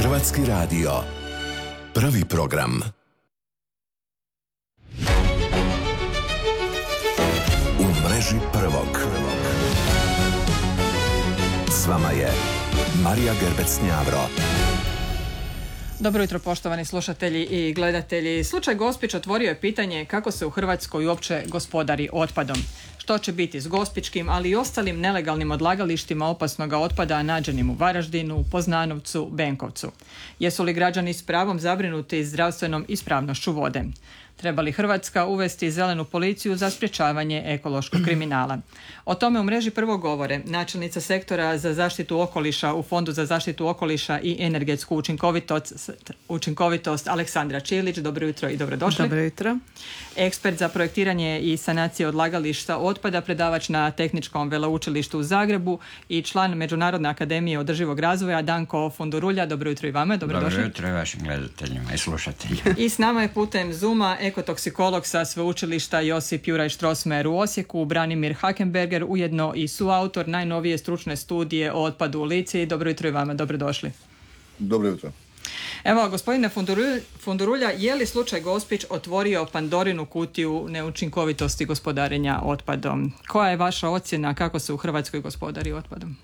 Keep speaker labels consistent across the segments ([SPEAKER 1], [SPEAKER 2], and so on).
[SPEAKER 1] Hrvatski radio. Prvi program. U mreži prvog. S vama je Marija Gerbec-Njavro.
[SPEAKER 2] Dobro jutro, poštovani slušatelji i gledatelji. Slučaj Gospić otvorio je pitanje kako se u Hrvatskoj uopće gospodari otpadom. Što će biti s gospićkim, ali i ostalim nelegalnim odlagalištima opasnog otpada nađenim u Varaždinu, Poznanovcu, Benkovcu. Jesu li građani s pravom zabrinuti zdravstvenom ispravnošću vode? Treba li Hrvatska uvesti zelenu policiju za sprječavanje ekološkog kriminala? O tome u mreži prvo govore načelnica sektora za zaštitu okoliša u Fondu za zaštitu okoliša i energetsku učinkovitost Aleksandra Čilić. Dobro jutro i dobrodošli.
[SPEAKER 3] Dobro jutro.
[SPEAKER 2] Ekspert za projektiranje i sanacije odlagališta otpada, predavač na Tehničkom veleučilištu u Zagrebu i član Međunarodne akademije održivog razvoja Danko Fundurulja. Dobro jutro i vama. Dobrodošli.
[SPEAKER 4] Dobro jutro i vašim gledateljima i slušateljima.
[SPEAKER 2] I s nama je putem Zooma ekotoksikolog sa sveučilišta Josip Juraj Strossmayer u Osijeku, Branimir Hakenberger, ujedno i suautor najnovije stručne studije o otpadu u Lici. Dobro jutro i vama, dobrodošli.
[SPEAKER 5] Dobro jutro.
[SPEAKER 2] Evo, gospodine Fundurulja, je li slučaj Gospić otvorio Pandorinu kutiju neučinkovitosti gospodarenja otpadom? Koja je vaša ocjena kako se u Hrvatskoj gospodari otpadom?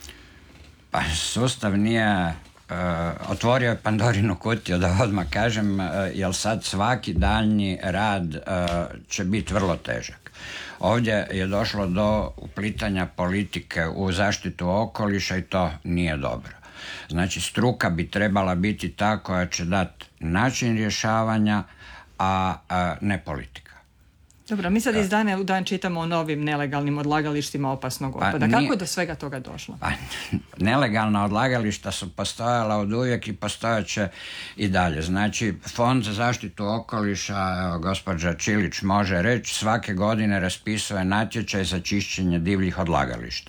[SPEAKER 4] Pa sustav nije otvorio je Pandorinu kutiju, da odmah kažem, jer sad svaki daljnji rad će biti vrlo težak. Ovdje je došlo do uplitanja politike u zaštitu okoliša i to nije dobro. Znači, struka bi trebala biti ta koja će dati način rješavanja, a ne politika.
[SPEAKER 2] Dobro, mi sad iz dana u dan čitamo o novim nelegalnim odlagalištima opasnog otpada. Kako je do svega toga došlo?
[SPEAKER 4] Nelegalna odlagališta su postojala od uvijek i postojat će i dalje. Znači, Fond za zaštitu okoliša, gospođa Čilić može reći, svake godine raspisuje natječaj za čišćenje divljih odlagališta.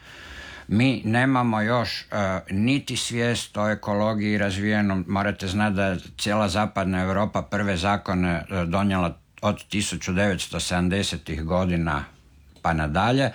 [SPEAKER 4] Mi nemamo još niti svijest o ekologiji razvijenom. Morate znati da cijela zapadna Europa prve zakone donijela od 1970. godina pa nadalje,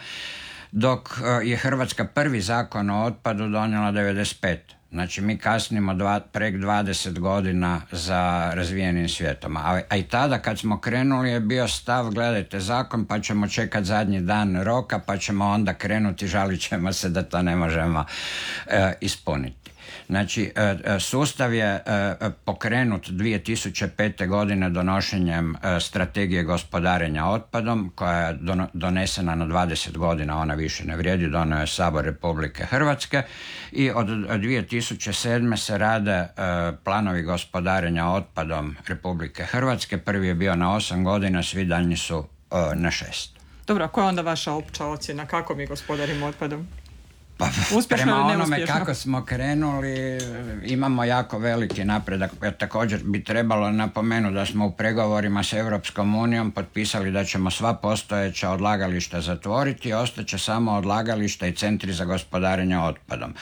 [SPEAKER 4] dok je Hrvatska prvi zakon o otpadu donijela 1995. Znači mi kasnimo prek 20 godina za razvijenim svijetom. A i tada kad smo krenuli je bio stav, gledajte zakon pa ćemo čekati zadnji dan roka pa ćemo onda krenuti, žalit ćemo se da to ne možemo ispuniti. Znači, sustav je pokrenut 2005. godine donošenjem strategije gospodarenja otpadom, koja je donesena na 20 godina, ona više ne vrijedi, donio je Sabor Republike Hrvatske i od 2007. se rade planovi gospodarenja otpadom Republike Hrvatske. Prvi je bio na 8 godina, svi daljnji su na 6.
[SPEAKER 2] Dobro, a koja je onda vaša opća ocjena? Kako mi gospodarimo otpadom?
[SPEAKER 4] Pa, prema onome kako smo krenuli imamo jako veliki napredak. Također bi trebalo napomenuti da smo u pregovorima s Europskom unijom potpisali da ćemo sva postojeća odlagališta zatvoriti, ostaće samo odlagališta i centri za gospodarenje otpadom.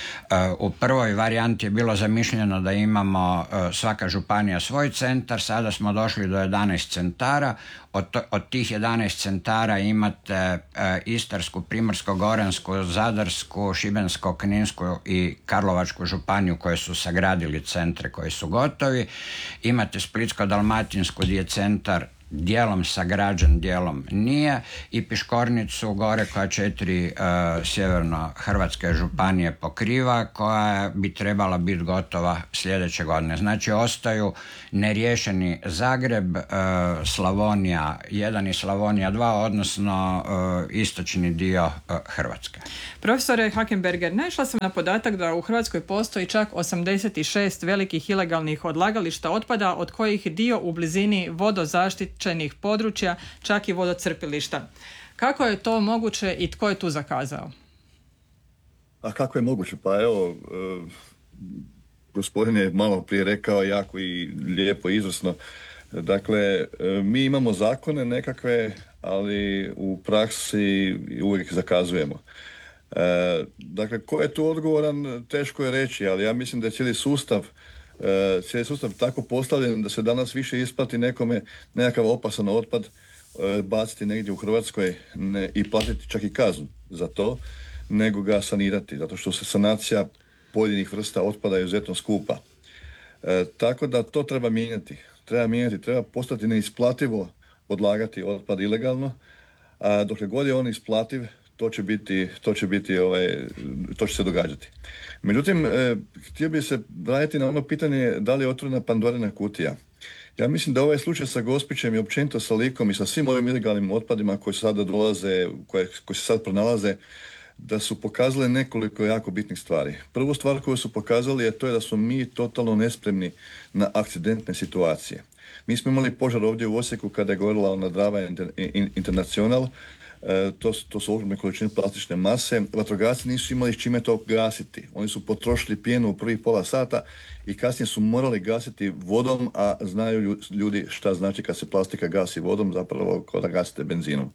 [SPEAKER 4] U prvoj varijanti je bilo zamišljeno da imamo svaka županija svoj centar, sada smo došli do 11 centara. Od tih 11 centara imate Istarsku, Primorsko-goransku, Zadarsku, Šibensko-kninsku i Karlovačku županiju koje su sagradili centre koji su gotovi. Imate Splitsko-dalmatinsku gdje je centar dijelom sagrađen, dijelom nije, i Piškornicu gore koja 4 sjeverno-hrvatske županije pokriva, koja bi trebala biti gotova sljedeće godine. Znači ostaju neriješeni Zagreb, Slavonija 1 i Slavonija 2, odnosno istočni dio Hrvatske.
[SPEAKER 2] Profesore Hakenberger, naišla sam na podatak da u Hrvatskoj postoji čak 86 velikih ilegalnih odlagališta otpada, od kojih dio u blizini vodozaštićenih područja, čak i vodocrpilišta. Kako je to moguće i tko je tu zakazao?
[SPEAKER 5] A kako je moguće? Pa evo, gospodin je malo prije rekao jako i lijepo i izvrsno. Dakle, mi imamo zakone nekakve, ali u praksi uvijek zakazujemo. Dakle, ko je tu odgovoran, teško je reći, ali ja mislim da je cijeli sustav tako postavljen da se danas više isplati nekome nekakav opasan otpad baciti negdje u Hrvatskoj i platiti čak i kaznu za to, nego ga sanirati. Zato što se sanacija pojedinih vrsta otpada je izuzetno skupa. Tako da to treba mijenjati. Treba postati neisplativo odlagati otpad ilegalno, a dokle god je on isplativ, to će se događati. Međutim, htio bih se vratiti na ono pitanje da li je otvorena Pandorina kutija. Ja mislim da ovaj slučaj sa Gospićem i općenito sa Likom i sa svim ovim ilegalnim otpadima koji sada dolaze, koji se sad pronalaze, da su pokazale nekoliko jako bitnih stvari. Prvu stvar koju su pokazali je to je da smo mi totalno nespremni na akcidentne situacije. Mi smo imali požar ovdje u Osijeku kada je gorila ona Drava International. To su ogromne količine plastične mase. Vatrogasci nisu imali s čime to gasiti. Oni su potrošili pjenu u prvih pola sata i kasnije su morali gasiti vodom, a znaju ljudi šta znači kad se plastika gasi vodom, zapravo kao da gasite benzinom.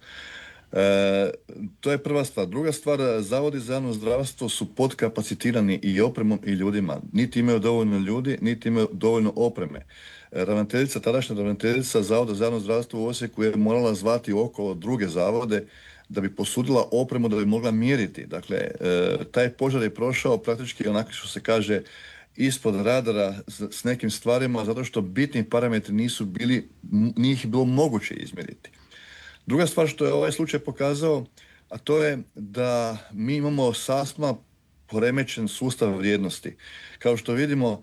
[SPEAKER 5] To je prva stvar. Druga stvar, zavodi za javno zdravstvo su podkapacitirani i opremom i ljudima. Niti imaju dovoljno ljudi, niti imaju dovoljno opreme. Tadašnja ravnateljica Zavoda za javno zdravstvo u Osijeku je morala zvati okolo druge zavode da bi posudila opremu, da bi mogla mjeriti. Dakle, taj požar je prošao praktički onako što se kaže ispod radara s nekim stvarima, zato što bitni parametri nije ih bilo moguće izmjeriti. Druga stvar što je ovaj slučaj pokazao, a to je da mi imamo sasma poremećen sustav vrijednosti. Kao što vidimo,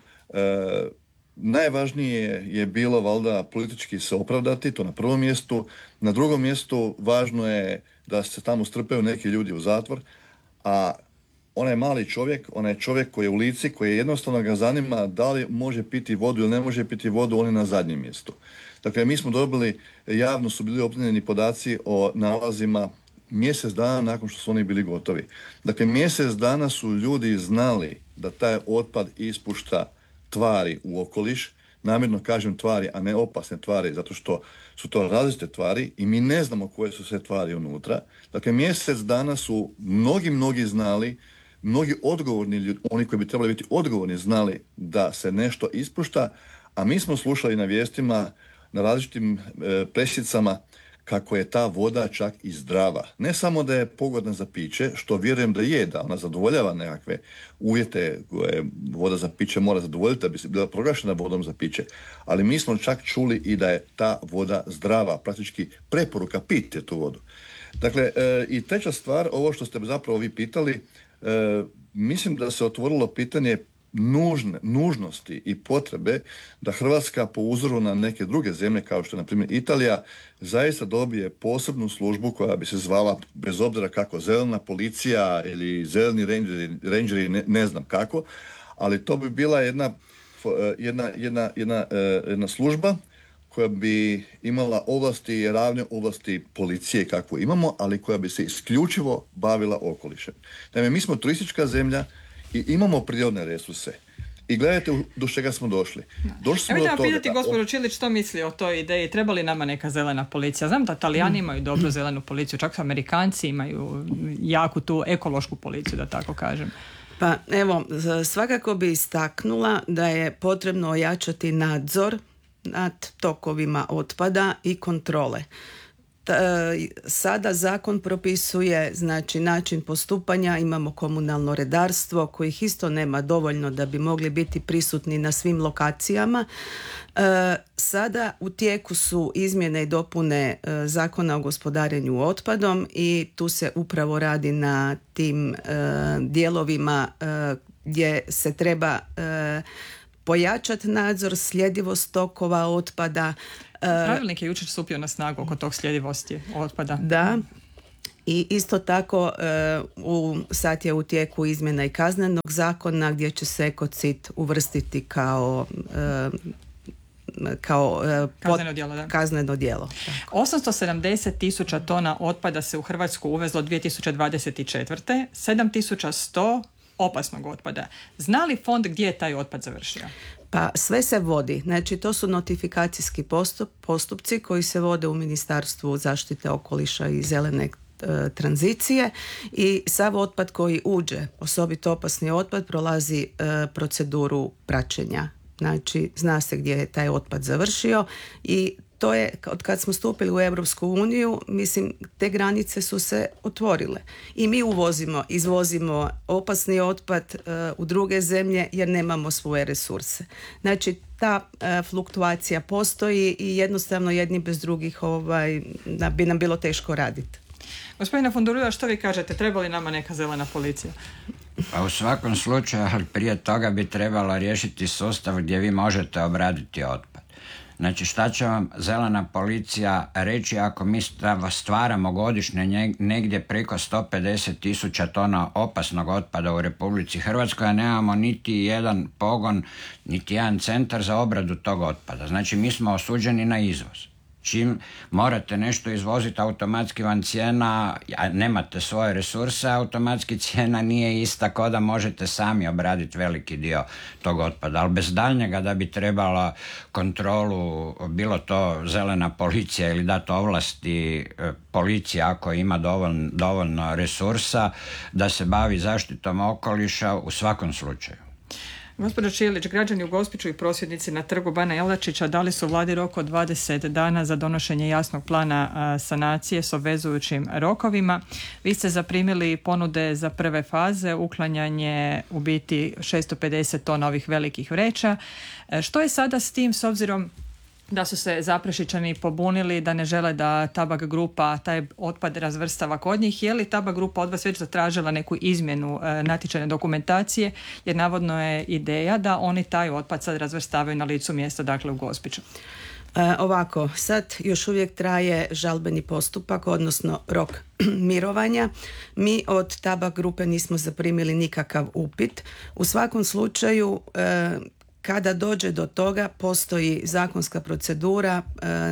[SPEAKER 5] najvažnije je bilo valjda politički se opravdati, to na prvom mjestu. Na drugom mjestu važno je da se tamo strpaju neki ljudi u zatvor, a onaj mali čovjek, onaj čovjek koji je u Lici, koji jednostavno ga zanima da li može piti vodu ili ne može piti vodu, on je na zadnjem mjestu. Dakle, mi smo dobili, javno su bili obznanjeni podaci o nalazima mjesec dana nakon što su oni bili gotovi. Dakle, mjesec dana su ljudi znali da taj otpad ispušta tvari u okoliš, namjerno kažem tvari, a ne opasne tvari, zato što su to različite tvari i mi ne znamo koje su sve tvari unutra. Dakle, mjesec dana su mnogi znali, mnogi odgovorni ljudi, oni koji bi trebali biti odgovorni, znali da se nešto ispušta, a mi smo slušali na vijestima, na različitim presicama kako je ta voda čak i zdrava. Ne samo da je pogodna za piće, što vjerujem da je, da ona zadovoljava nekakve uvjete koje voda za piće mora zadovoljiti da bi se bila proglašena vodom za piće, ali mi smo čak čuli i da je ta voda zdrava, praktički preporuka pijte tu vodu. Dakle, i treća stvar, ovo što ste zapravo vi pitali, mislim da se otvorilo pitanje nužnosti i potrebe da Hrvatska po uzoru na neke druge zemlje kao što je na primjer Italija zaista dobije posebnu službu koja bi se zvala, bez obzira kako, zelena policija ili zeleni rangeri, ne znam kako, ali to bi bila jedna služba koja bi imala ovlasti, ravne ovlasti policije kakvu imamo, ali koja bi se isključivo bavila okolišem. Naime, mi smo turistička zemlja i imamo prirodne resurse. I gledajte do čega smo došli. Došli smo do toga.
[SPEAKER 2] Pitati gospođo Čilić što misli o toj ideji. Treba li nama neka zelena policija? Znam da Talijani imaju dobru zelenu policiju, čak su Amerikanci imaju jaku tu ekološku policiju, da tako kažem.
[SPEAKER 3] Pa evo, svakako bi istaknula da je potrebno ojačati nadzor nad tokovima otpada i kontrole. Sada zakon propisuje znači način postupanja, imamo komunalno redarstvo kojih isto nema dovoljno da bi mogli biti prisutni na svim lokacijama. Sada u tijeku su izmjene i dopune Zakona o gospodarenju otpadom i tu se upravo radi na tim dijelovima gdje se treba pojačati nadzor, sljedivost tokova otpada.
[SPEAKER 2] Pravilnik je jučer stupio na snagu oko tog sljedivosti otpada.
[SPEAKER 3] Da. I isto tako sad je u tijeku izmjena i kaznenog zakona gdje će se ekocid uvrstiti kao kazneno djelo.
[SPEAKER 2] 870.000 tona otpada se u Hrvatsku uvezlo 2024. 7.100 opasnog otpada. Zna li fond gdje je taj otpad završio?
[SPEAKER 3] Pa sve se vodi. Znači to su notifikacijski postupci koji se vode u Ministarstvu zaštite okoliša i zelene tranzicije i sav otpad koji uđe, osobito opasni otpad, prolazi proceduru praćenja. Znači zna se gdje je taj otpad završio i to je, od kad smo stupili u Europsku uniju, mislim, te granice su se otvorile. I mi izvozimo opasni otpad u druge zemlje jer nemamo svoje resurse. Znači, ta fluktuacija postoji i jednostavno jedni bez drugih bi nam bilo teško raditi.
[SPEAKER 2] Gospodine Fundurulja, što vi kažete? Treba li nama neka zelena policija?
[SPEAKER 4] Pa u svakom slučaju, ali prije toga bi trebalo riješiti sustav gdje vi možete obraditi otpad. Znači, šta će vam zelena policija reći ako mi stvaramo godišnje negdje preko 150.000 tona opasnog otpada u Republici Hrvatskoj, a nemamo niti jedan pogon, niti jedan centar za obradu tog otpada. Znači, mi smo osuđeni na izvoz. Čim morate nešto izvoziti, automatski vam cijena, a nemate svoje resurse, automatski cijena nije ista kao da možete sami obraditi veliki dio tog otpada. Ali bez daljnjega da bi trebala kontrolu, bilo to zelena policija ili dati ovlasti policija ako ima dovoljno resursa da se bavi zaštitom okoliša u svakom slučaju.
[SPEAKER 2] Gospođo Čilić, građani u Gospiću i prosvjednici na trgu Bana Jelačića dali su vladi rok od 20 dana za donošenje jasnog plana sanacije s obvezujućim rokovima. Vi ste zaprimili ponude za prve faze, uklanjanje u biti 650 tona ovih velikih vreća. Što je sada s tim, s obzirom da su se Zaprešićani pobunili, da ne žele da Tabak grupa taj otpad razvrstava kod njih? Je li Tabak grupa od vas već zatražila neku izmjenu natječajne dokumentacije, jer navodno je ideja da oni taj otpad sad razvrstavaju na licu mjesta, dakle u Gospiću?
[SPEAKER 3] Ovako, sad još uvijek traje žalbeni postupak, odnosno rok mirovanja. Mi od Tabak grupe nismo zaprimili nikakav upit. U svakom slučaju, kada dođe do toga, postoji zakonska procedura,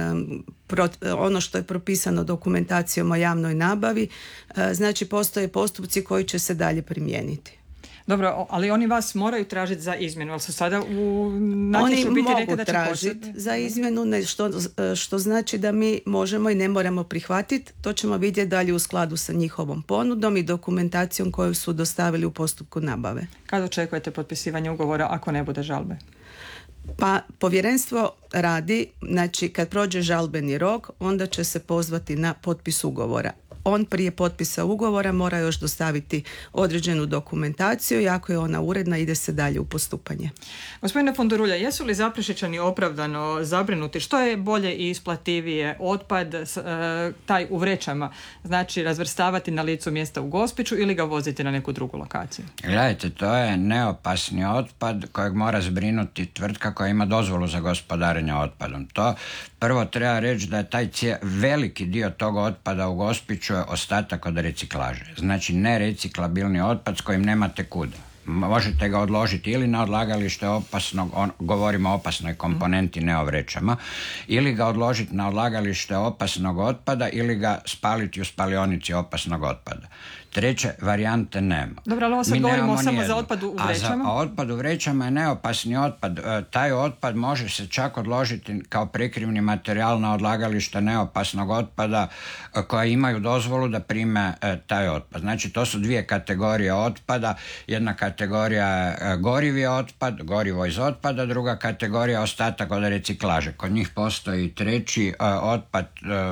[SPEAKER 3] ono što je propisano dokumentacijom o javnoj nabavi, znači postoje postupci koji će se dalje primijeniti.
[SPEAKER 2] Dobro, ali oni vas moraju tražiti za izmjenu, ali su sada u natječaju biti
[SPEAKER 3] Oni
[SPEAKER 2] rekli da će
[SPEAKER 3] tražiti za izmjenu, što znači da mi možemo i ne moramo prihvatiti. To ćemo vidjeti dalje u skladu sa njihovom ponudom i dokumentacijom koju su dostavili u postupku nabave.
[SPEAKER 2] Kada očekujete potpisivanje ugovora ako ne bude žalbe?
[SPEAKER 3] Pa povjerenstvo radi, znači kad prođe žalbeni rok, onda će se pozvati na potpis ugovora. On prije potpisa ugovora mora još dostaviti određenu dokumentaciju i ako je ona uredna, ide se dalje u postupanje.
[SPEAKER 2] Gospodine Fundurulja, jesu li Zaprešićani opravdano zabrinuti? Što je bolje i isplativije? Otpad taj u vrećama, znači razvrstavati na licu mjesta u Gospiću ili ga voziti na neku drugu lokaciju?
[SPEAKER 4] Gledajte, to je neopasni otpad kojeg mora zbrinuti tvrtka koja ima dozvolu za gospodarenje otpadom. To prvo treba reći da je taj veliki dio tog otpada u Gospiću je ostatak od reciklaže. Znači nereciklabilni otpad s kojim nemate kuda. Možete ga odložiti ili na odlagalište opasnog, govorimo o opasnoj komponenti, ne o vrećama, ili ga odložiti na odlagalište opasnog otpada ili ga spaliti u spalionici opasnog otpada. Treće varijante nema.
[SPEAKER 2] Dobro, ali ovo sad govorimo samo za otpad u vrećama.
[SPEAKER 4] A otpad u vrećama je neopasni otpad. Taj otpad može se čak odložiti kao prekrivni materijal na odlagalište neopasnog otpada koja imaju dozvolu da prime taj otpad. Znači, to su dvije kategorije otpada. Jedna kategorija je gorivi otpad, gorivo iz otpada, druga kategorija ostatak od reciklaže. Kod njih postoji treći otpad,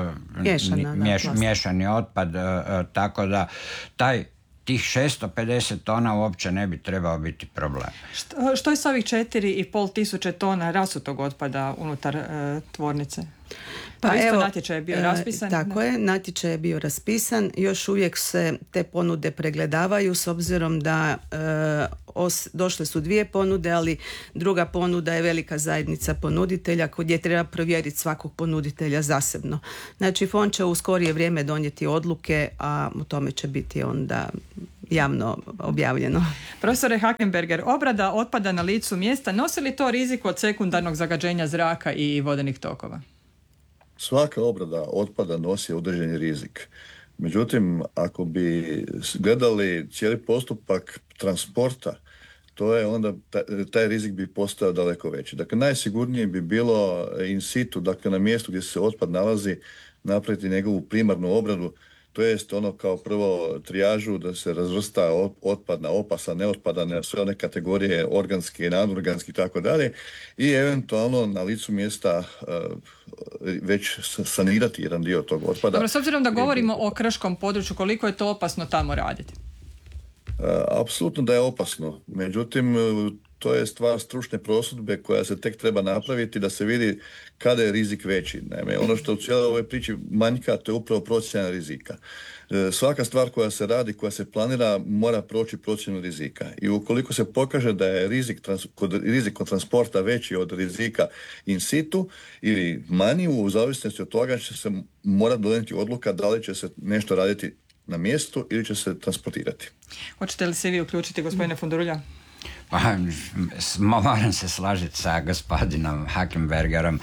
[SPEAKER 4] miješani otpad, tako da tih 650 tona uopće ne bi trebao biti problem.
[SPEAKER 2] Što je s ovih 4.500 tona rasutog otpada unutar tvornice? Pa evo, natječaj je bio raspisan.
[SPEAKER 3] Tako je, natječaj je bio raspisan. Još uvijek se te ponude pregledavaju s obzirom da došle su dvije ponude, ali druga ponuda je velika zajednica ponuditelja gdje treba provjeriti svakog ponuditelja zasebno. Znači, fond će u skorije vrijeme donijeti odluke, a u tome će biti onda javno objavljeno.
[SPEAKER 2] Profesore Hakenberger, obrada otpada na licu mjesta, nosi li to rizik od sekundarnog zagađenja zraka i vodenih tokova?
[SPEAKER 5] Svaka obrada otpada nosi određeni rizik. Međutim, ako bi gledali cijeli postupak transporta, to je onda, taj rizik bi postao daleko veći. Dakle, najsigurnije bi bilo in situ, dakle na mjestu gdje se otpad nalazi, napraviti njegovu primarnu obradu. to jest ono kao prvo trijažu da se razvrsta otpad na opasan, neotpadan, na sve one kategorije organske, nanorganske i tako dalje i eventualno na licu mjesta već sanirati jedan dio tog otpada.
[SPEAKER 2] Dobro, s obzirom da govorimo o krškom području, koliko je to opasno tamo raditi?
[SPEAKER 5] Apsolutno da je opasno. Međutim, to je stvar stručne prosudbe koja se tek treba napraviti da se vidi kada je rizik veći. Naime, ono što u cijeloj ovoj priči manjka, to je upravo procjena rizika. Svaka stvar koja se radi, koja se planira, mora proći procjenu rizika. I ukoliko se pokaže da je rizik kod transporta veći od rizika in situ ili manji, u zavisnosti od toga će se mora donijeti odluka da li će se nešto raditi na mjestu ili će se transportirati.
[SPEAKER 2] Hoćete li se vi uključiti, gospodine Fundurulja?
[SPEAKER 4] Pa, moram se slažiti sa gospodinom Hackenbergerom.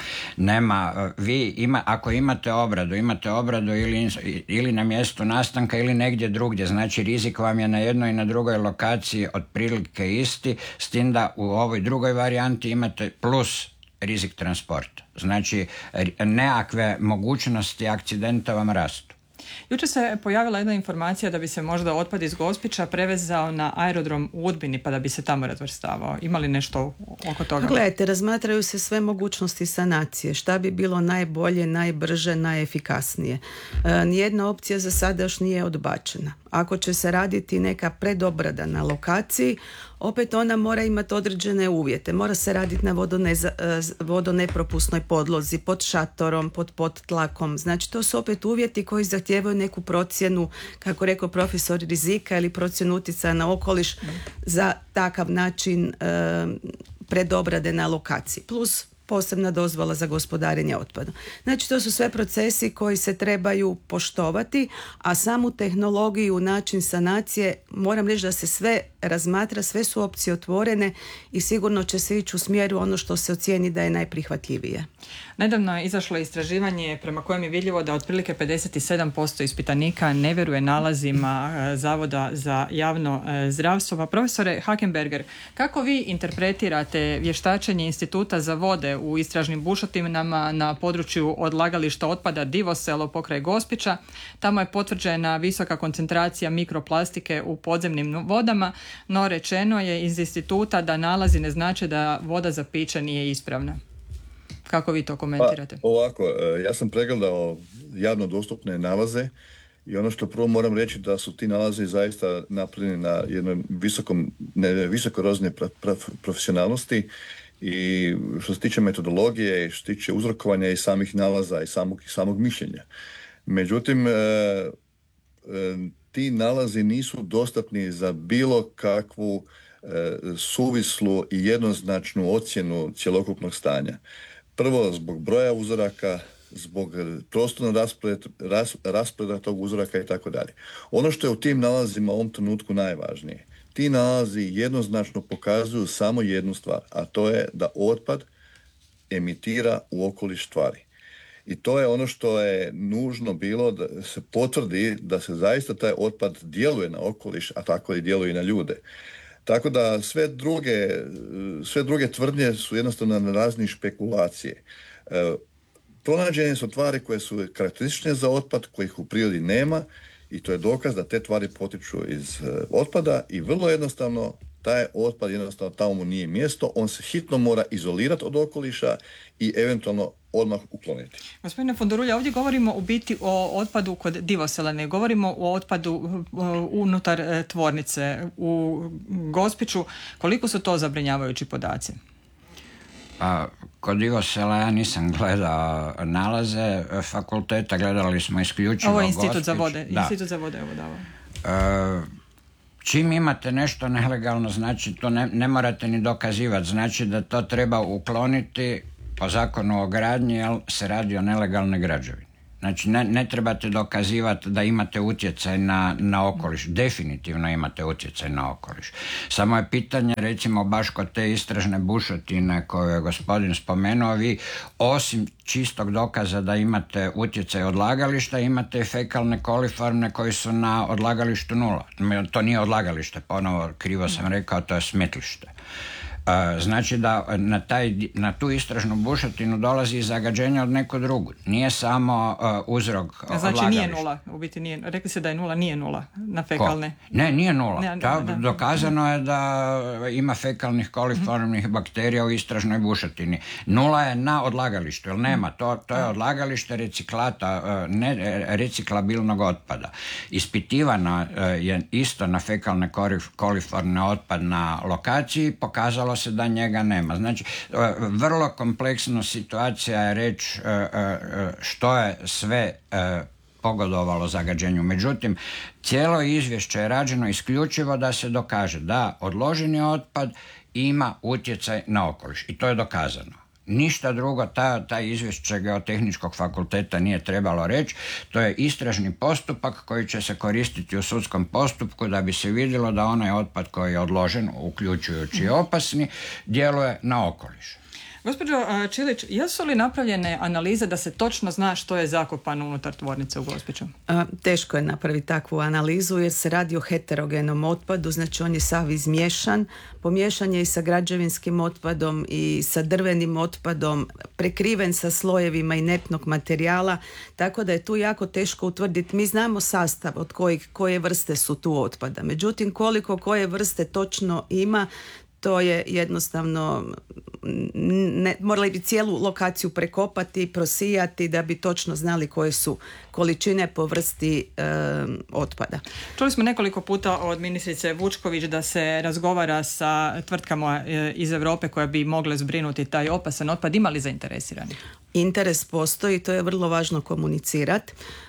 [SPEAKER 4] Ako imate obradu ili na mjestu nastanka ili negdje drugdje, znači rizik vam je na jednoj i na drugoj lokaciji otprilike isti, s tim da u ovoj drugoj varijanti imate plus rizik transporta. Znači, nekakve mogućnosti akcidenta vam rastu.
[SPEAKER 2] Jučer se pojavila jedna informacija da bi se možda otpad iz Gospića prevezao na aerodrom u Udbini pa da bi se tamo razvrstavao. Ima li nešto oko toga?
[SPEAKER 3] Gledajte, razmatraju se sve mogućnosti sanacije. Šta bi bilo najbolje, najbrže, najefikasnije. Nijedna opcija za sada još nije odbačena. Ako će se raditi neka predobrada na lokaciji, opet ona mora imati određene uvjete. Mora se raditi na vodonepropusnoj podlozi, pod šatorom, pod podtlakom. Znači, to su opet uvjeti koji zahtijevaju neku procjenu, kako rekao profesor, rizika ili procjenu utjecaja na okoliš za takav način predobrade na lokaciji. Plus posebna dozvola za gospodarenje otpadom. Znači, to su sve procesi koji se trebaju poštovati, a samu tehnologiju, način sanacije, moram reći da se sve razmatra, sve su opcije otvorene i sigurno će se ići u smjeru ono što se ocijeni da je najprihvatljivije.
[SPEAKER 2] Nedavno je izašlo istraživanje prema kojem je vidljivo da otprilike 57% ispitanika ne vjeruje nalazima Zavoda za javno zdravstvo. Pa profesore Hackenberger, kako vi interpretirate vještačenje Instituta za vode u istražnim bušotinama na području odlagališta otpada Divoselo pokraj Gospića? Tamo je potvrđena visoka koncentracija mikroplastike u podzemnim vodama, no rečeno je iz instituta da nalazi ne znače da voda za piće nije ispravna. Kako vi to komentirate?
[SPEAKER 5] Pa, ovako, ja sam pregledao javno dostupne nalaze i ono što prvo moram reći da su ti nalazi zaista napravljeni na jednoj visokoj razini profesionalnosti i što se tiče metodologije, što se tiče uzrokovanja i samih nalaza i samog mišljenja. Međutim, ti nalazi nisu dostatni za bilo kakvu suvislu i jednoznačnu ocjenu cjelokupnog stanja. Prvo, zbog broja uzoraka, zbog prostornog rasporeda tog uzoraka i tako dalje. Ono što je u tim nalazima u ovom trenutku najvažnije, ti nalazi jednoznačno pokazuju samo jednu stvar, a to je da otpad emitira u okoliš tvari. I to je ono što je nužno bilo da se potvrdi da se zaista taj otpad djeluje na okoliš, a tako i djeluje i na ljude. Tako da sve druge tvrdnje su jednostavno na raznih špekulacije. Pronađene su tvari koje su karakteristične za otpad, kojih u prirodi nema i to je dokaz da te tvari potiču iz otpada i vrlo jednostavno taj otpad jednostavno tamo mu nije mjesto, on se hitno mora izolirati od okoliša i eventualno odmah ukloniti.
[SPEAKER 2] Gospodine Fundurulja, ovdje govorimo u biti o otpadu kod Divosela, ne govorimo o otpadu unutar tvornice u Gospiću. Koliko su to zabrinjavajući podaci?
[SPEAKER 4] Kod Divosela ja nisam gledao nalaze fakulteta, gledali smo isključivo
[SPEAKER 2] ovo je
[SPEAKER 4] Gospić.
[SPEAKER 2] Institut za vode. Da. Institut za vode je ovo dao.
[SPEAKER 4] Čim imate nešto nelegalno, znači to ne morate ni dokazivati, znači da to treba ukloniti po zakonu o gradnji, jer se radi o nelegalnoj građevini. Znači ne trebate dokazivati da imate utjecaj na okoliš. Definitivno imate utjecaj na okoliš. Samo je pitanje, recimo baš kod te istražne bušotine koju je gospodin spomenuo, vi osim čistog dokaza da imate utjecaj odlagališta, imate fekalne koliforme koji su na odlagalištu nula. To nije odlagalište, ponovo krivo sam rekao, to je smetlište. Znači da na tu istražnu bušotinu dolazi zagađenje od neko drugo. Nije samo uzrok odlagališta.
[SPEAKER 2] Znači nije nula, u biti nije. Rekli se da je nula, nije nula na fekalne.
[SPEAKER 4] Ne, nije nula. Dokazano je da ima fekalnih koliformnih bakterija u istražnoj bušotini. Nula je na odlagalištu, jer nema. To je odlagalište reciklata, ne reciklabilnog otpada. Ispitivana je isto na fekalne koliformne otpad na lokaciji, pokazalo se da njega nema. Znači, vrlo kompleksna situacija je reći što je sve pogodovalo zagađenju. Međutim, cijelo izvješće je rađeno isključivo da se dokaže da odloženi otpad ima utjecaj na okoliš. I to je dokazano. Ništa drugo, taj izvješće Geotehničkog fakulteta nije trebalo reći. To je istražni postupak koji će se koristiti u sudskom postupku da bi se vidjelo da onaj otpad koji je odložen, uključujući opasni, djeluje na okoliš.
[SPEAKER 2] Gospođo Čilić, jesu li napravljene analize da se točno zna što je zakopano unutar tvornice u Gospiću?
[SPEAKER 3] Teško je napraviti takvu analizu jer se radi o heterogenom otpadu, znači on je sav izmiješan, pomiješan je i sa građevinskim otpadom i sa drvenim otpadom, prekriven sa slojevima inertnog materijala, tako da je tu jako teško utvrditi. Mi znamo sastav od koje vrste su tu otpada, međutim koliko koje vrste točno ima, to je jednostavno, morali bi cijelu lokaciju prekopati, prosijati da bi točno znali koje su količine po vrsti otpada.
[SPEAKER 2] Čuli smo nekoliko puta od ministrice Vučković da se razgovara sa tvrtkama iz Europe koje bi mogle zbrinuti taj opasan otpad. Ima li zainteresirani?
[SPEAKER 3] Interes postoji, to je vrlo važno komunicirati.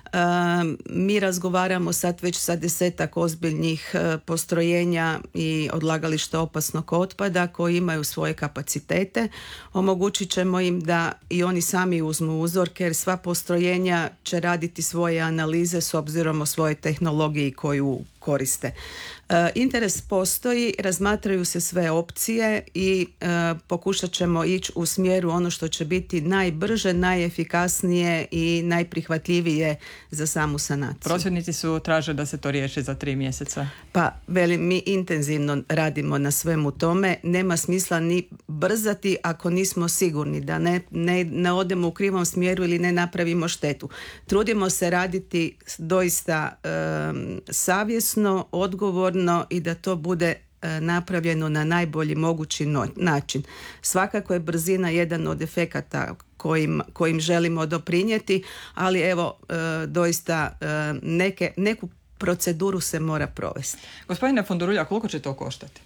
[SPEAKER 3] Mi razgovaramo sad već sa 10 ozbiljnih postrojenja i odlagališta opasnog otpada koji imaju svoje kapacitete. Omogućit ćemo im da i oni sami uzmu uzorke jer sva postrojenja će raditi svoje analize s obzirom o svojoj tehnologiji koju koriste. Interes postoji, razmatraju se sve opcije i pokušat ćemo ići u smjeru ono što će biti najbrže, najefikasnije i najprihvatljivije za samu sanaciju.
[SPEAKER 2] Prosvjednici su traže da se to riješi za 3 mjeseca.
[SPEAKER 3] Pa, velim, mi intenzivno radimo na svemu tome. Nema smisla ni brzati ako nismo sigurni da ne odemo u krivom smjeru ili ne napravimo štetu. Trudimo se raditi doista savjesno, odgovorno i da to bude napravljeno na najbolji mogući način. Svakako je brzina jedan od efekata kojim želimo doprinijeti, ali evo doista neku proceduru se mora provesti.
[SPEAKER 2] Gospodine Fondurulja, koliko će to koštati?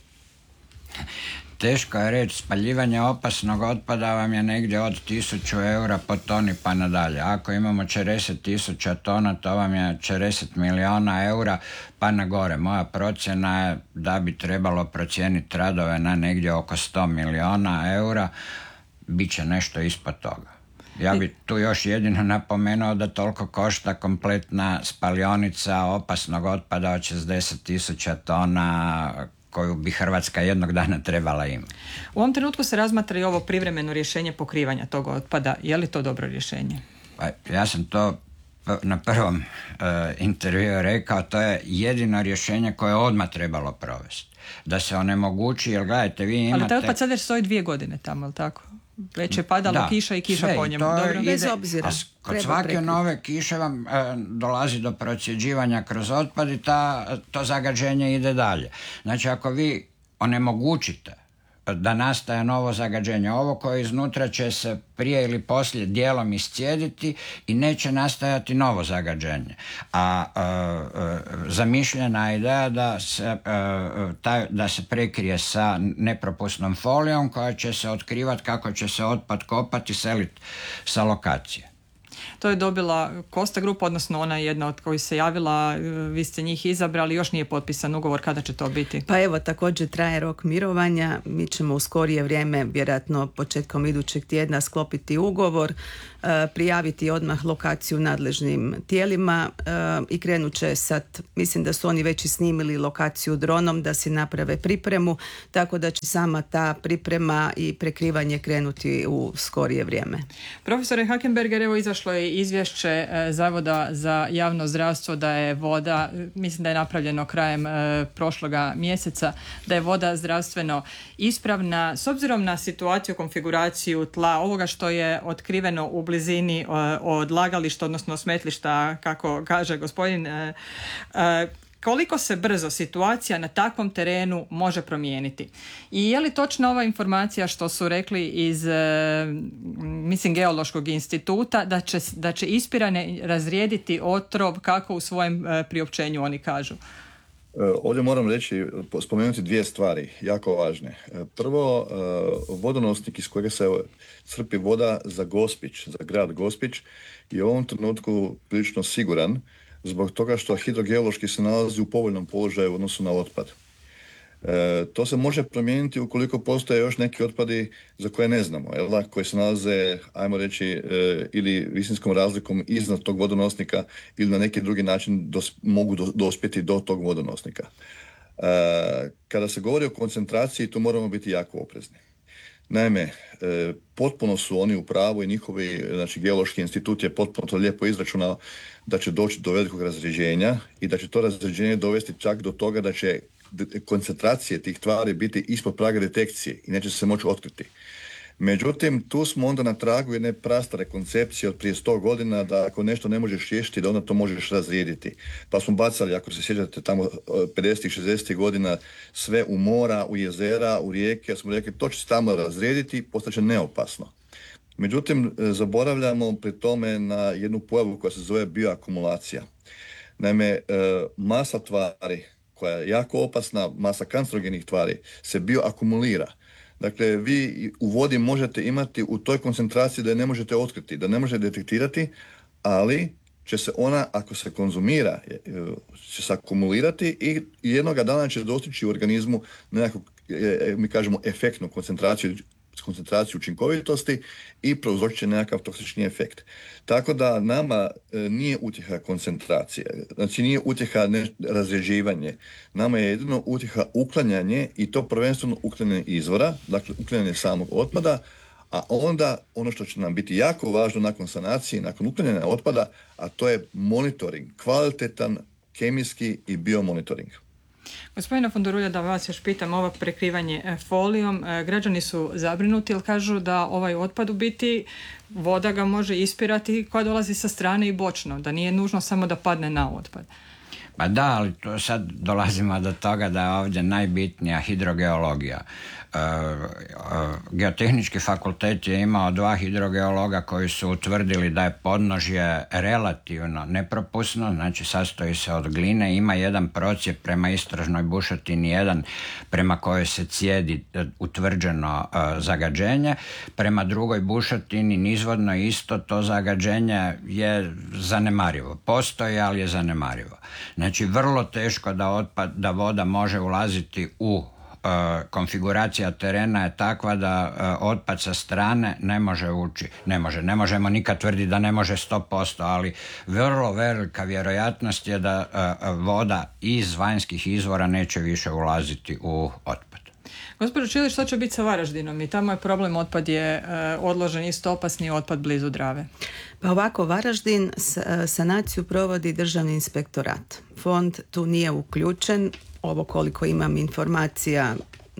[SPEAKER 4] Teško je reći, spaljivanje opasnog otpada vam je negdje od 1000 eura po toni pa nadalje. Ako imamo 40.000 tona, to vam je 40 milijuna eura pa na gore. Moja procjena je da bi trebalo procijeniti radove na negdje oko 100 milijuna eura. Biće nešto ispod toga. Ja bi tu još jedino napomenuo da toliko košta kompletna spalionica opasnog otpada od 60.000 tona koju bi Hrvatska jednog dana trebala imati.
[SPEAKER 2] U ovom trenutku se razmatra i ovo privremeno rješenje pokrivanja tog otpada. Je li to dobro rješenje?
[SPEAKER 4] Pa, ja sam to na prvom intervjuu rekao, to je jedino rješenje koje je odmah trebalo provesti. Da se onemogući, jer gledajte, vi imate...
[SPEAKER 2] Ali taj otpad sad već stoji 2 godine tamo, ali tako? Već je padalo kiša i kiša po njemu. Dobro,
[SPEAKER 3] bez obzira.
[SPEAKER 4] Kod svake nove kiše vam dolazi do procjeđivanja kroz otpad i to zagađenje ide dalje. Znači, ako vi onemogućite da nastaje novo zagađenje, ovo koje iznutra će se prije ili poslije dijelom iscijediti i neće nastajati novo zagađenje. A zamišljena je ideja da se prekrije sa nepropusnom folijom koja će se otkrivati kako će se otpad kopati i seliti sa lokacije.
[SPEAKER 2] To je dobila Kosta Grupa, odnosno ona je jedna od kojih se javila, vi ste njih izabrali, još nije potpisan ugovor, kada će to biti?
[SPEAKER 3] Pa evo, također traje rok mirovanja, mi ćemo u skorije vrijeme, vjerojatno početkom idućeg tjedna, sklopiti ugovor, prijaviti odmah lokaciju nadležnim tijelima i krenut će sad, mislim da su oni već i snimili lokaciju dronom da si naprave pripremu, tako da će sama ta priprema i prekrivanje krenuti u skorije vrijeme.
[SPEAKER 2] Profesore Hackenberger, evo iza izašlo je izvješće Zavoda za javno zdravstvo da je voda, mislim da je napravljeno krajem prošloga mjeseca, da je voda zdravstveno ispravna. S obzirom na situaciju, konfiguraciju tla, ovoga što je otkriveno u blizini odlagališta, odnosno smetlišta, kako kaže gospodin, koliko se brzo situacija na takvom terenu može promijeniti? I je li točna ova informacija što su rekli iz Geološkog instituta da će ispirane razrijediti otrov, kako u svojem priopćenju oni kažu?
[SPEAKER 5] Ovdje moram spomenuti dvije stvari jako važne. Prvo, vodonosnik iz kojega se crpi voda za Gospić, za grad Gospić, je u ovom trenutku prilično siguran zbog toga što hidrogeološki se nalazi u povoljnom položaju u odnosu na otpad. To se može promijeniti ukoliko postoje još neki otpadi za koje ne znamo, koji se nalaze, ajmo reći, ili visinskom razlikom iznad tog vodonosnika ili na neki drugi način mogu dospjeti do tog vodonosnika. Kada se govori o koncentraciji, tu moramo biti jako oprezni. Naime, potpuno su oni u pravu i njihovi, znači geološki institut je potpuno to lijepo izračunao da će doći do velikog razređenja i da će to razređenje dovesti čak do toga da će koncentracije tih tvari biti ispod praga detekcije i neće se moći otkriti. Međutim, tu smo onda na tragu jedne prastare koncepcije od prije 100 godina da ako nešto ne možeš riješiti, da onda to možeš razrijediti. Pa smo bacali, ako se sjećate, tamo 50-ih, 60-ih godina sve u mora, u jezera, u rijeke, smo rekli to će se tamo razrijediti, postaće neopasno. Međutim, zaboravljamo pri tome na jednu pojavu koja se zove bioakumulacija. Naime, masa tvari koja je jako opasna, masa kancerogenih tvari, se bioakumulira. Dakle, vi u vodi možete imati u toj koncentraciji da je ne možete otkriti, da ne možete detektirati, ali će se ona, ako se konzumira, će se akumulirati i jednoga dana će dostići u organizmu nekakvu, mi kažemo, efektnu koncentraciju učinkovitosti i prouzročit će nekakav toksični efekt. Tako da nama nije utjeha koncentracija, znači nije utjeha razređivanje. Nama je jedino utjeha uklanjanje i to prvenstveno uklanjanje izvora, dakle uklanjanje samog otpada, a onda ono što će nam biti jako važno nakon sanacije, nakon uklanjanja otpada, a to je monitoring, kvalitetan kemijski i biomonitoring.
[SPEAKER 2] Gospodine Fondurulja, da vas još pitam, ovo prekrivanje folijom, građani su zabrinuti jer kažu da ovaj otpad u biti, voda ga može ispirati koja dolazi sa strane i bočno, da nije nužno samo da padne na otpad.
[SPEAKER 4] Pa da, ali to sad dolazimo do toga da je ovdje najbitnija hidrogeologija. Geotehnički fakultet je imao 2 hidrogeologa koji su utvrdili da je podnožje relativno nepropusno, znači sastoji se od gline, ima jedan procjep prema istražnoj bušotini 1 prema kojoj se cijedi utvrđeno zagađenje, prema drugoj bušotini nizvodno isto to zagađenje je zanemarivo. Postoji, ali je zanemarivo. Znači vrlo teško da voda može ulaziti u konfiguracija terena je takva da otpad sa strane ne može ući. Ne možemo nikad tvrditi da ne može 100%, ali vrlo velika vjerojatnost je da voda iz vanjskih izvora neće više ulaziti u otpad.
[SPEAKER 2] Gospođo Čilić, što će biti sa Varaždinom? I tamo je problem, otpad je odložen, isto opasni otpad blizu Drave.
[SPEAKER 3] Pa ovako, Varaždin sanaciju provodi Državni inspektorat. Fond tu nije uključen. Ovo koliko imam informacija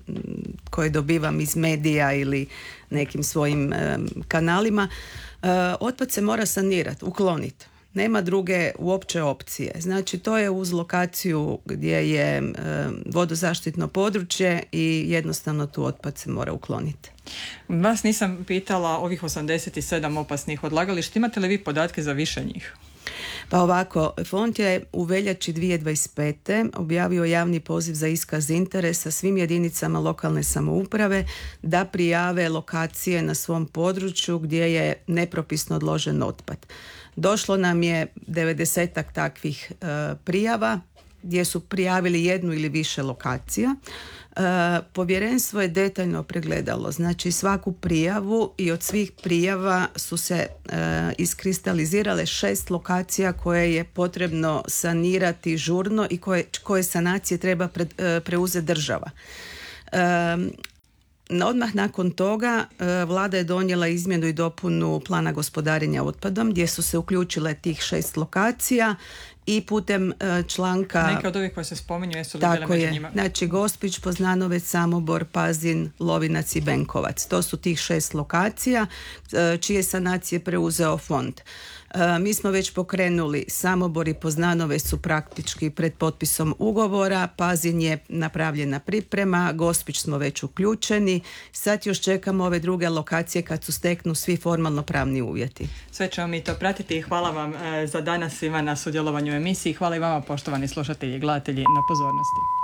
[SPEAKER 3] koje dobivam iz medija ili nekim svojim kanalima, otpad se mora sanirati, ukloniti. Nema druge uopće opcije. Znači, to je uz lokaciju gdje je vodozaštitno područje i jednostavno tu otpad se mora ukloniti.
[SPEAKER 2] Vas nisam pitala ovih 87 opasnih odlagališta. Imate li vi podatke za više njih?
[SPEAKER 3] Pa ovako, fond je u veljači 2025. objavio javni poziv za iskaz interesa svim jedinicama lokalne samouprave da prijave lokacije na svom području gdje je nepropisno odložen otpad. Došlo nam je 90-ak takvih prijava gdje su prijavili jednu ili više lokacija. Povjerenstvo je detaljno pregledalo, znači svaku prijavu i od svih prijava su se iskristalizirale 6 lokacija koje je potrebno sanirati žurno i koje sanacije treba preuzeti država. Odmah nakon toga vlada je donijela izmjenu i dopunu plana gospodarenja otpadom gdje su se uključile tih 6 lokacija i putem članka...
[SPEAKER 2] Neke od ovih koje se spominju jesu li bile među njima?
[SPEAKER 3] Znači Gospić, Poznanovec, Samobor, Pazin, Lovinac i Benkovac. To su tih 6 lokacija čije sanacije preuzeo fond. Mi smo već pokrenuli, Samobor i Poznanovec su praktički pred potpisom ugovora, Pazin je napravljena priprema, Gospić smo već uključeni, sad još čekamo ove druge lokacije kad su steknu svi formalno pravni uvjeti.
[SPEAKER 2] Sve ćemo mi to pratiti i hvala vam za danas svima na sudjelovanju u emisiji. Hvala i vama poštovani slušatelji i gledatelji na pozornosti.